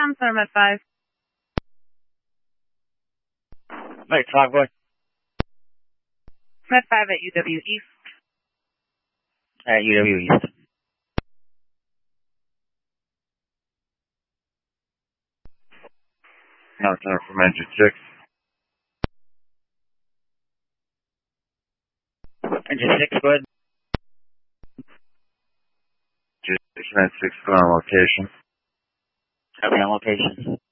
Counselor Med 5. Hey, talk boy. Med 5 at UW East. At UW East. No, time from engine 6. Engine 6, go ahead. Engine 6, go on location. Copy on location.